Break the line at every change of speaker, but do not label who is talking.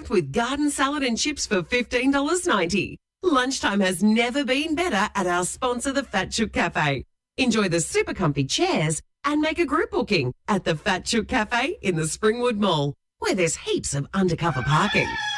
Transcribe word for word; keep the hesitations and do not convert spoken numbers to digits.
with garden salad and chips for fifteen dollars ninety. Lunchtime has never been better at our sponsor, the Fat Chook Cafe. Enjoy the super comfy chairs and make a group booking at the Fat Chook Cafe in the Springwood Mall, where there's heaps of undercover parking.